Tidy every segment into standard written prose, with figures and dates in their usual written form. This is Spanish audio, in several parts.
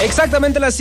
Exactamente las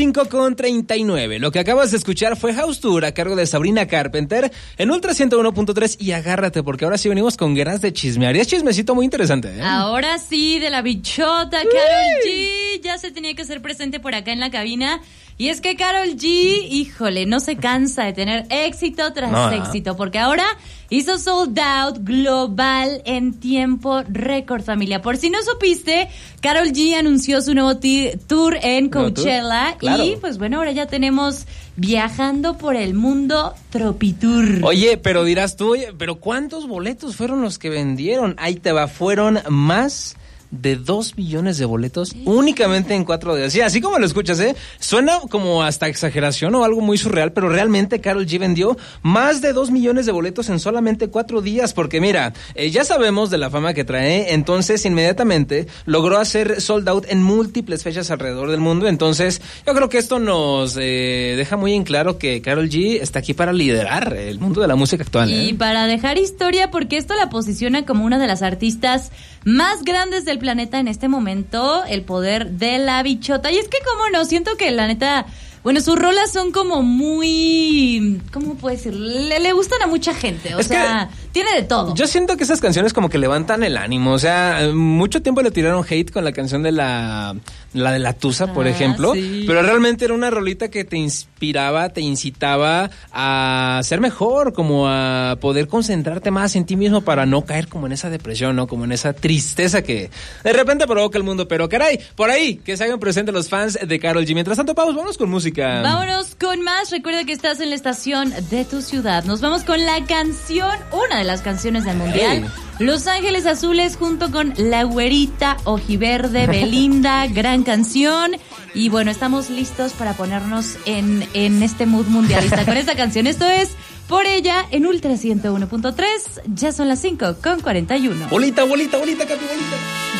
5:39. Lo que acabas de escuchar fue House Tour a cargo de Sabrina Carpenter en Ultra 101.3 y agárrate porque ahora sí venimos con ganas de chismear. Y es chismecito muy interesante, ¿eh? Ahora sí, de la bichota, Karol G. Ya se tenía que hacer presente por acá en la cabina. Y es que Karol G, híjole, no se cansa de tener éxito tras éxito, porque ahora hizo sold out global en tiempo récord, familia. Por si no supiste, Karol G anunció su nuevo tour en Coachella. Claro. Y pues bueno, ahora ya tenemos Viajando por el Mundo Tropitour. Oye, pero dirás tú, pero ¿cuántos boletos fueron los que vendieron? Ahí te va, fueron más de 2 millones de boletos únicamente en 4 días. Sí, así como lo escuchas, suena como hasta exageración o algo muy surreal, pero realmente Karol G vendió más de 2 millones de boletos en solamente 4 días, porque mira, ya sabemos de la fama que trae, entonces inmediatamente logró hacer sold out en múltiples fechas alrededor del mundo. Entonces yo creo que esto nos deja muy en claro que Karol G está aquí para liderar el mundo de la música actual. Y para dejar historia, porque esto la posiciona como una de las artistas más grandes del planeta en este momento, el poder de la bichota. Y es que, como no, siento que la neta, bueno, sus rolas son como muy, ¿cómo puedo decir? Le gustan a mucha gente, o sea, tiene de todo. Yo siento que esas canciones como que levantan el ánimo, o sea, mucho tiempo le tiraron hate con la canción de la de la Tusa, por ejemplo, sí. Pero realmente era una rolita que te inspiraba, te incitaba a ser mejor, como a poder concentrarte más en ti mismo para no caer como en esa depresión, ¿no? Como en esa tristeza que de repente provoca el mundo. Pero caray, por ahí, que se hagan presentes los fans de Karol G. Mientras tanto, vamos con música. Vámonos con más. Recuerda que estás en la estación de tu ciudad. Nos vamos con la canción, una de las canciones del Mundial. Los Ángeles Azules junto con La Güerita Ojiverde, Belinda, gran canción. Y bueno, estamos listos para ponernos en este mood mundialista con esta canción. Esto es Por Ella en Ultra 101.3. Ya son las 5:41. Bolita, Capi, bolita.